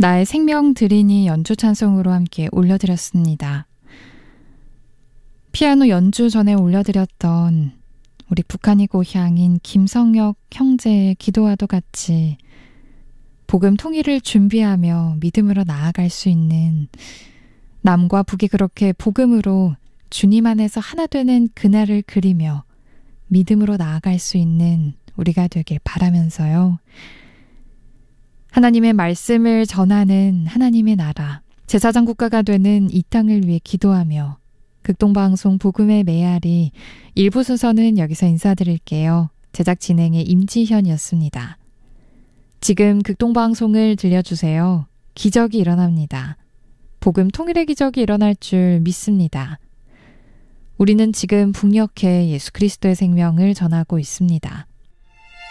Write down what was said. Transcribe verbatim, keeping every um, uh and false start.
나의 생명 드리니 연주 찬송으로 함께 올려드렸습니다. 피아노 연주 전에 올려드렸던 우리 북한이 고향인 김성혁 형제의 기도와도 같이 복음 통일을 준비하며 믿음으로 나아갈 수 있는, 남과 북이 그렇게 복음으로 주님 안에서 하나 되는 그날을 그리며 믿음으로 나아갈 수 있는 우리가 되길 바라면서요. 하나님의 말씀을 전하는 하나님의 나라, 제사장 국가가 되는 이 땅을 위해 기도하며 극동방송 복음의 메아리 일부 순서는 여기서 인사드릴게요. 제작 진행의 임지현이었습니다. 지금 극동방송을 들려주세요. 기적이 일어납니다. 복음 통일의 기적이 일어날 줄 믿습니다. 우리는 지금 북녘에 예수 그리스도의 생명을 전하고 있습니다.